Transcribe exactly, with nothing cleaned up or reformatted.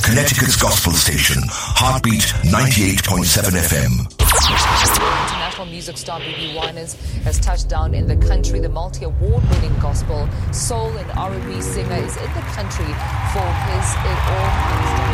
Connecticut's gospel station, Heartbeat ninety-eight point seven F M. International music star B B Winans has touched down in the country. The multi-award-winning gospel, soul and R and B singer is in the country for his It All Comes Down.